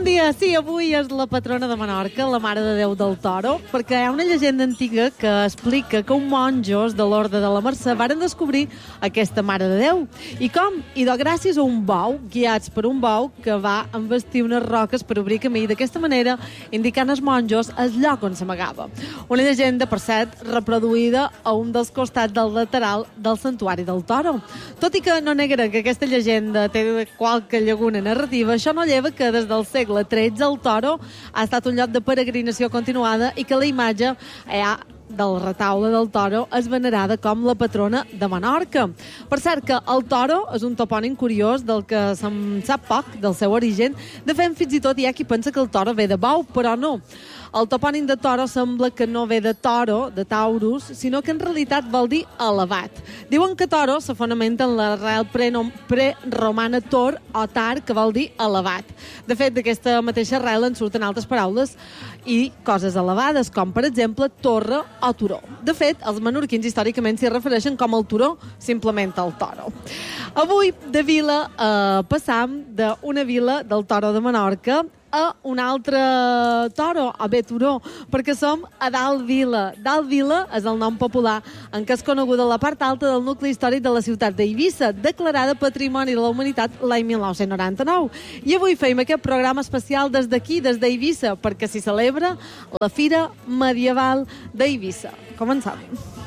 Bon dia, sí, avui és la patrona de Menorca, la Mare de Déu del Toro, perquè hi ha una llegenda antiga que explica que uns monjos de l'Orde de la Mercè varen descobrir aquesta Mare de Déu. I com? Idò gràcies a un bou, guiats per un bou que va embestir unes roques per obrir camí, d'aquesta manera indicant als monjos el lloc on s'amagava. Una llegenda, per cert, reproduïda a un dels costats del lateral del Santuari del Toro. Tot i que no negaré que aquesta llegenda té qualque llaguna narrativa, això no lleva que des del segle XIII el Toro ha estat un lloc de peregrinació continuada i que la imatge del retaule del Toro és venerada com la patrona de Menorca. Per cert que el Toro és un topònim curiós del que se'n sap poc, del seu origen. De fet, fins i tot hi ha qui pensa que el Toro ve de bou, però no. El topònim de Toro sembla que no ve de Toro, de Taurus, sinó que en realitat vol dir elevat. Diuen que Toro se fonamenta en l'arrel preromana tor o tar, que vol dir elevat. De fet, d'aquesta mateixa arrel en surten altres paraules i coses elevades, com per exemple torre o turó. De fet, els menorquins històricament s'hi refereixen com el turó, simplement el Toro. Avui de vila passam d'una vila del Toro de Menorca a un altre toro, o bé turó, perquè som a Dalt Vila. Dalt Vila és el nom popular en què és coneguda la part alta del nucli històric de la ciutat d'Eivissa, declarada Patrimoni de la Humanitat l'any 1999. I avui feim aquest programa especial des d'aquí, des d'Eivissa, perquè s'hi celebra la Fira Medieval d'Eivissa. Començam.